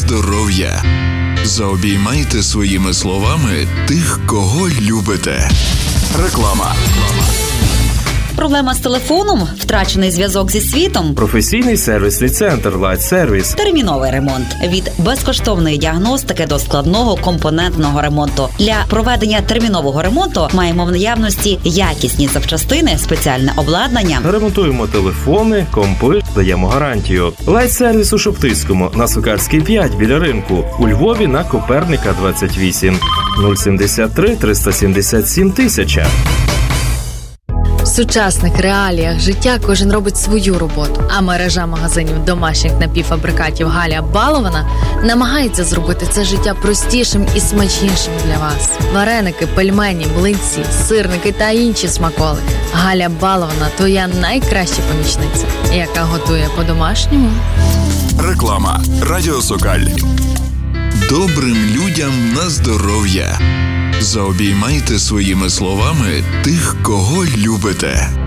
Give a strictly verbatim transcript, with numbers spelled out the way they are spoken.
здоров'я. Заобіймайте своїми словами тих, кого любите. Реклама. Проблема з телефоном? Втрачений зв'язок зі світом? Професійний сервісний центр Light Service. Терміновий ремонт. Від безкоштовної діагностики до складного компонентного ремонту. Для проведення термінового ремонту маємо в наявності якісні запчастини, спеціальне обладнання. Ремонтуємо телефони, компи, даємо гарантію. Light Service у Шоптицькому, на Сокальській п'ять біля ринку. У Львові на Коперника двадцять вісім. нуль сімдесят три триста сімдесят сім тисяча. В сучасних реаліях життя кожен робить свою роботу, а мережа магазинів домашніх напівфабрикатів Галя Балована намагається зробити це життя простішим і смачнішим для вас. Вареники, пельмені, млинці, сирники та інші смаколики. Галя Балована – твоя найкраща помічниця, яка готує по-домашньому. Реклама. Радіо Сокаль. Добрим людям на здоров'я. Заобіймайте своїми словами тих, кого любите.